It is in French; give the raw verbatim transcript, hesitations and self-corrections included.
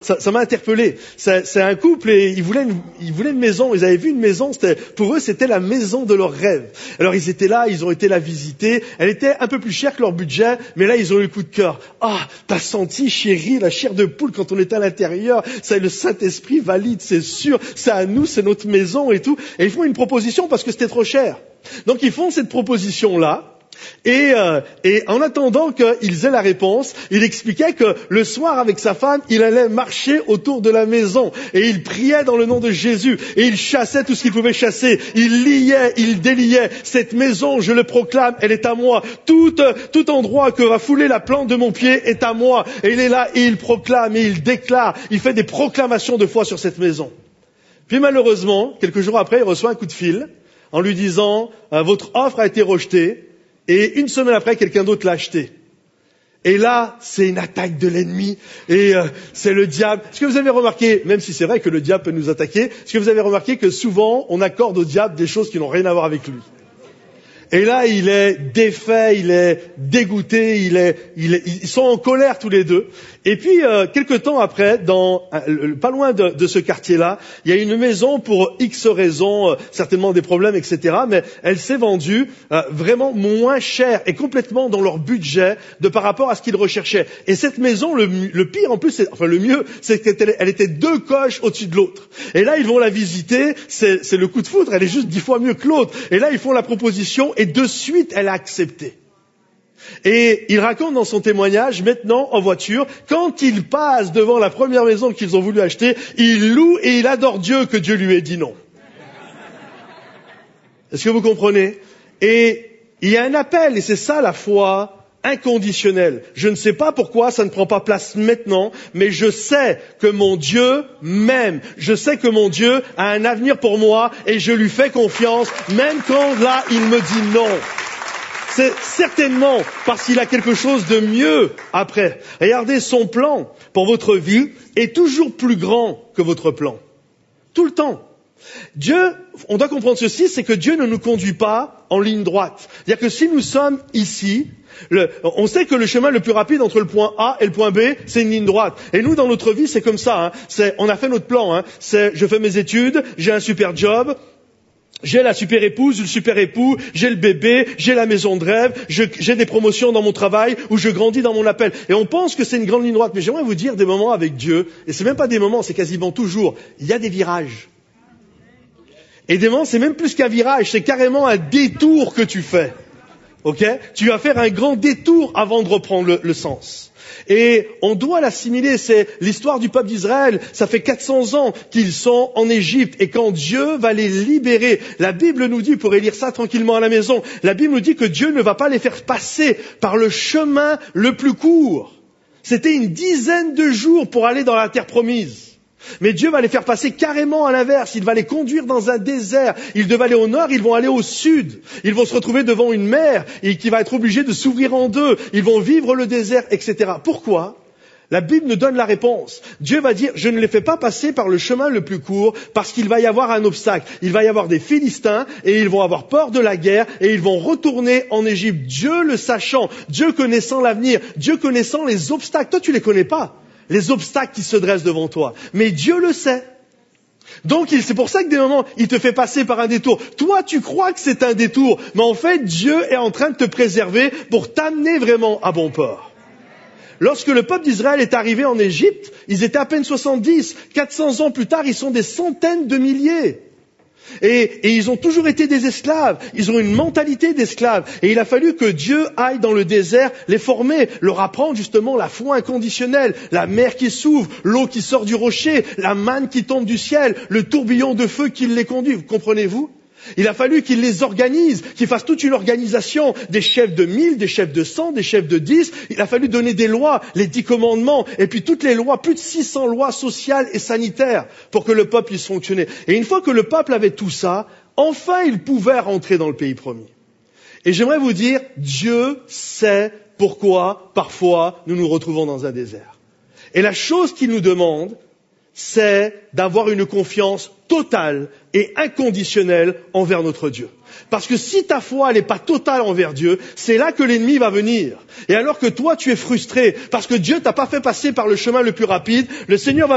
ça, ça m'a interpellé. C'est, c'est un couple et ils voulaient, une, ils voulaient une maison. Ils avaient vu une maison. C'était, pour eux, c'était la maison de leur rêve. Alors ils étaient là, ils ont été la visiter. Elle était un peu plus chère que leur budget, mais là ils ont eu le coup de cœur. Ah, t'as senti, chérie, la chair de poule quand on était à l'intérieur. Ça, le Saint-Esprit valide, c'est sûr. C'est à nous, c'est notre maison et tout. Et ils font une proposition parce que c'était trop cher. Donc ils font cette proposition-là. Et, euh, et en attendant qu'ils aient la réponse, il expliquait que le soir avec sa femme, il allait marcher autour de la maison et il priait dans le nom de Jésus et il chassait tout ce qu'il pouvait chasser. Il liait, il déliait. Cette maison, je le proclame, elle est à moi. Tout, tout endroit que va fouler la plante de mon pied est à moi. Et il est là et il proclame et il déclare. Il fait des proclamations de foi sur cette maison. Puis malheureusement, quelques jours après, il reçoit un coup de fil en lui disant euh, « Votre offre a été rejetée ». Et une semaine après, quelqu'un d'autre l'a acheté. Et là, c'est une attaque de l'ennemi. Et euh, c'est le diable. Est-ce que vous avez remarqué, même si c'est vrai que le diable peut nous attaquer, est-ce que vous avez remarqué que souvent, on accorde au diable des choses qui n'ont rien à voir avec lui? Et là, il est défait, il est dégoûté, il est, il est, ils sont en colère tous les deux. Et puis, euh, quelque temps après, dans, euh, pas loin de, de ce quartier-là, il y a une maison pour X raisons, euh, certainement des problèmes, et cetera. Mais elle s'est vendue euh, vraiment moins cher et complètement dans leur budget de par rapport à ce qu'ils recherchaient. Et cette maison, le, le pire en plus, c'est, enfin le mieux, c'est qu'elle elle était deux coches au-dessus de l'autre. Et là, ils vont la visiter, c'est, c'est le coup de foudre, elle est juste dix fois mieux que l'autre. Et là, ils font la proposition et de suite, elle a accepté. Et il raconte dans son témoignage, maintenant en voiture, quand il passe devant la première maison qu'ils ont voulu acheter, il loue et il adore Dieu que Dieu lui ait dit non. Est-ce que vous comprenez? Et il y a un appel, et c'est ça la foi inconditionnelle. Je ne sais pas pourquoi ça ne prend pas place maintenant, mais je sais que mon Dieu m'aime. Je sais que mon Dieu a un avenir pour moi et je lui fais confiance, même quand là il me dit non. C'est certainement parce qu'il a quelque chose de mieux après. Regardez, son plan pour votre vie est toujours plus grand que votre plan. Tout le temps. Dieu, on doit comprendre ceci, c'est que Dieu ne nous conduit pas en ligne droite. C'est-à-dire que si nous sommes ici, le, on sait que le chemin le plus rapide entre le point A et le point B, c'est une ligne droite. Et nous, dans notre vie, c'est comme ça. Hein. C'est, on a fait notre plan. Hein. C'est, je fais mes études, j'ai un super job, j'ai la super épouse, le super époux, j'ai le bébé, j'ai la maison de rêve, je, j'ai des promotions dans mon travail, ou je grandis dans mon appel. Et on pense que c'est une grande ligne droite. Mais j'aimerais vous dire des moments avec Dieu, et c'est même pas des moments, c'est quasiment toujours, il y a des virages. Et des moments, c'est même plus qu'un virage, c'est carrément un détour que tu fais. Ok? Tu vas faire un grand détour avant de reprendre le, le sens. Et on doit l'assimiler, c'est l'histoire du peuple d'Israël. Ça fait quatre cents ans qu'ils sont en Égypte. Et quand Dieu va les libérer, la Bible nous dit, vous pourrez lire ça tranquillement à la maison, la Bible nous dit que Dieu ne va pas les faire passer par le chemin le plus court. C'était une dizaine de jours pour aller dans la terre promise. Mais Dieu va les faire passer carrément à l'inverse. Il va les conduire dans un désert. Ils devaient aller au nord, ils vont aller au sud. Ils vont se retrouver devant une mer et qui va être obligée de s'ouvrir en deux. Ils vont vivre le désert, et cetera. Pourquoi? La Bible nous donne la réponse. Dieu va dire, je ne les fais pas passer par le chemin le plus court parce qu'il va y avoir un obstacle. Il va y avoir des Philistins et ils vont avoir peur de la guerre et ils vont retourner en Égypte. Dieu le sachant, Dieu connaissant l'avenir, Dieu connaissant les obstacles. Toi, tu les connais pas. Les obstacles qui se dressent devant toi. Mais Dieu le sait. Donc, c'est pour ça que des moments, il te fait passer par un détour. Toi, tu crois que c'est un détour, mais en fait, Dieu est en train de te préserver pour t'amener vraiment à bon port. Lorsque le peuple d'Israël est arrivé en Égypte, ils étaient à peine soixante-dix. quatre cents ans plus tard, ils sont des centaines de milliers. Et, et ils ont toujours été des esclaves. Ils ont une mentalité d'esclaves. Et il a fallu que Dieu aille dans le désert les former, leur apprendre justement la foi inconditionnelle, la mer qui s'ouvre, l'eau qui sort du rocher, la manne qui tombe du ciel, le tourbillon de feu qui les conduit. Vous comprenez-vous? Il a fallu qu'il les organise, qu'il fasse toute une organisation, des chefs de mille, des chefs de cent, des chefs de dix. Il a fallu donner des lois, les dix commandements, et puis toutes les lois, plus de six cents lois sociales et sanitaires pour que le peuple puisse fonctionner. Et une fois que le peuple avait tout ça, enfin il pouvait rentrer dans le pays promis. Et j'aimerais vous dire, Dieu sait pourquoi parfois nous nous retrouvons dans un désert. Et la chose qu'il nous demande, c'est d'avoir une confiance totale et inconditionnelle envers notre Dieu. Parce que si ta foi n'est pas totale envers Dieu, c'est là que l'ennemi va venir. Et alors que toi, tu es frustré, parce que Dieu t'a pas fait passer par le chemin le plus rapide, le Seigneur va